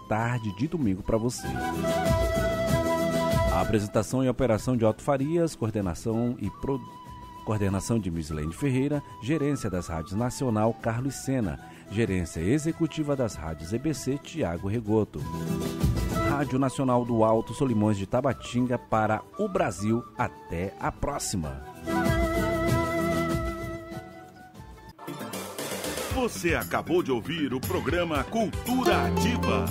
tarde de domingo para você. A apresentação e operação de Otto Farias, coordenação de Mislene Ferreira, gerência das rádios Nacional, Carlos Sena, gerência executiva das rádios EBC, Tiago Regoto. Rádio Nacional do Alto Solimões de Tabatinga para o Brasil. Até a próxima. Você acabou de ouvir o programa Cultura Ativa.